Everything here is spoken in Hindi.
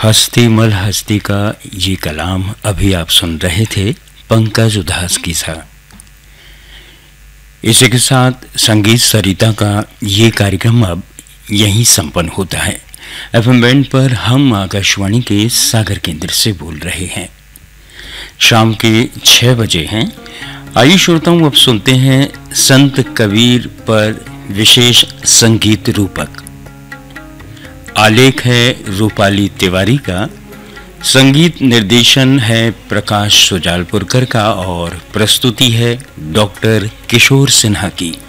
हस्ती मल हस्ती का ये कलाम अभी आप सुन रहे थे पंकज उदास की सा। इसी के साथ संगीत सरिता का ये कार्यक्रम अब यहीं संपन्न होता है। एफएम बैंड पर हम आकाशवाणी के सागर केंद्र से बोल रहे हैं। शाम के 6 बजे हैं। आइए श्रोताओं, अब सुनते हैं संत कबीर पर विशेष संगीत रूपक। आलेख है रूपाली तिवारी का, संगीत निर्देशन है प्रकाश सुजालपुरकर का और प्रस्तुति है डॉक्टर किशोर सिन्हा की।